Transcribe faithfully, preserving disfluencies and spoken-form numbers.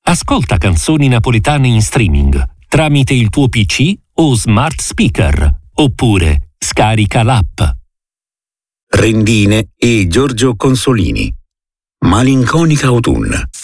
Ascolta canzoni napoletane in streaming tramite il tuo P C o smart speaker, oppure scarica l'app. Rendine e Giorgio Consolini. Malinconica autunna.